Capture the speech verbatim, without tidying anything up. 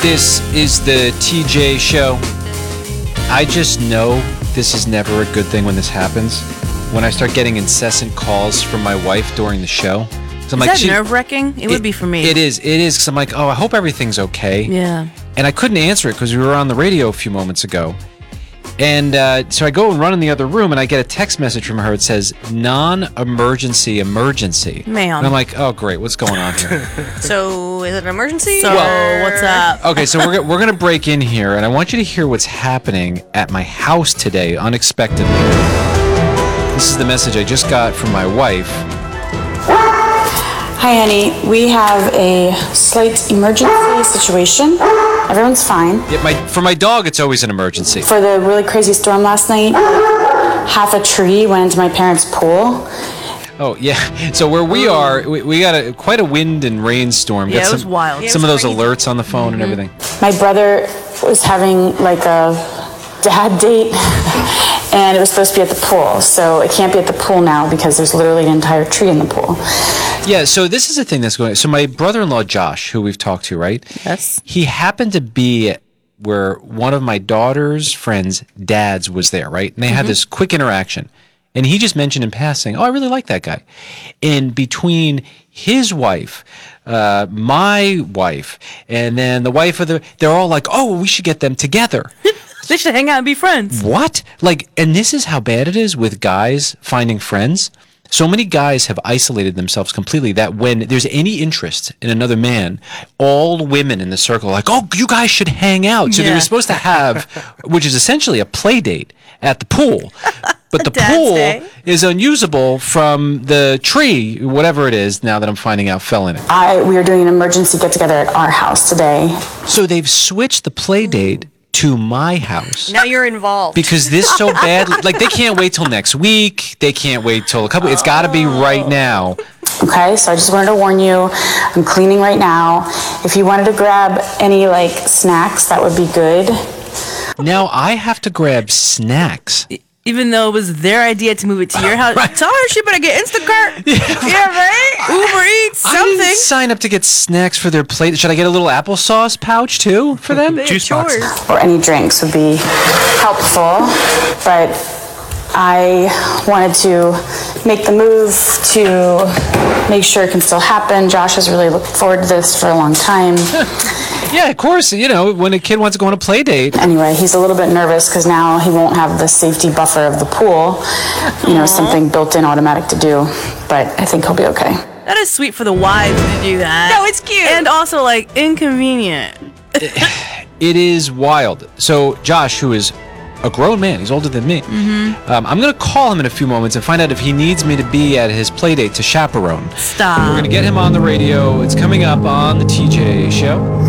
This is the T J Show. I just know this is never a good thing when this happens. When I start getting incessant calls from my wife during the show. So I'm is like, that nerve-wracking? It, it would be for me. It is. It is. Because I'm like, oh, I hope everything's okay. Yeah. And I couldn't answer it because we were on the radio a few moments ago. And uh, so I go and run in the other room, and I get a text message from her. It says, non-emergency emergency. Man. And I'm like, oh, great. What's going on here? So, is it an emergency? So, or... what's up? Okay, so we're, we're going to break in here, and I want you to hear what's happening at my house today, unexpectedly. This is the message I just got from my wife. Hi, honey. We have a slight emergency situation. Everyone's fine. Yeah, my, for my dog, it's always an emergency. For the really crazy storm last night, half a tree went into my parents' pool. Oh, yeah. So where we are, we, we got a, quite a wind and rainstorm. Yeah, got it some, was wild. Yeah, some it of was those crazy. alerts on the phone mm-hmm. and everything. My brother was having like a dad date, and it was supposed to be at the pool. So it can't be at the pool now because there's literally an entire tree in the pool. Yeah, so this is the thing that's going on. So my brother-in-law, Josh, who we've talked to, right? Yes. He happened to be where one of my daughter's friends' dads was there, right? And they mm-hmm. had this quick interaction. And he just mentioned in passing, oh, I really like that guy. And between his wife, uh, my wife, and then the wife of the, they're all like, oh, we should get them together. They should hang out and be friends. What? Like, and this is how bad it is with guys finding friends. So many guys have isolated themselves completely that when there's any interest in another man, all women in the circle are like, oh, you guys should hang out. So Yeah. they're supposed to have, which is essentially a play date at the pool. But the Dad's pool Day. is unusable from the tree, whatever it is, now that I'm finding out fell in it. I we are doing an emergency get-together at our house today. So they've switched the play date to my house. Now you're involved. Because this so badly, like they can't wait till next week. They can't wait till a couple. It's got to be right now. Okay, so I just wanted to warn you, I'm cleaning right now. If you wanted to grab any like snacks, that would be good. Now I have to grab snacks. Even though it was their idea to move it to your house. Right. Tell her she better get Instacart. Yeah, Yeah, right? Uber Eats, I didn't something. sign up to get snacks for their plate. Should I get a little applesauce pouch too for them? They have chores. Or any drinks would be helpful, but I wanted to make the move to make sure it can still happen. Josh has really looked forward to this for a long time. Yeah, of course. You know, when a kid wants to go on a play date. Anyway, he's a little bit nervous because now he won't have the safety buffer of the pool, you know, something built in automatic to do, but I think he'll be okay. That is sweet for the wives to do that. No, it's cute. And also, like, inconvenient. It is wild. So Josh, who is a grown man, he's older than me. Mm-hmm. Um, I'm going to call him in a few moments and find out if he needs me to be at his play date to chaperone. Stop. We're going to get him on the radio. It's coming up on the T J Show.